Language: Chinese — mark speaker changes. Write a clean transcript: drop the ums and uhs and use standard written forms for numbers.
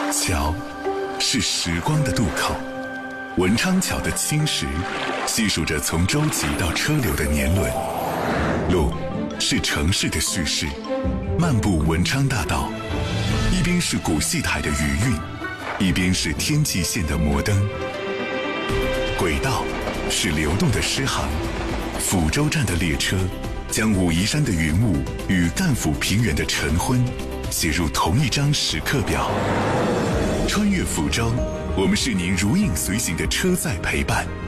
Speaker 1: 桥是时光的渡口，文昌桥的青石细数着从舟楫到车流的年轮。路是城市的叙事，漫步文昌大道，一边是古戏台的余韵，一边是天际线的摩登。轨道是流动的诗行，抚州站的列车将武夷山的云雾与赣抚平原的晨昏写入同一张时刻表。穿越抚州，我们是您如影随形的车载陪伴。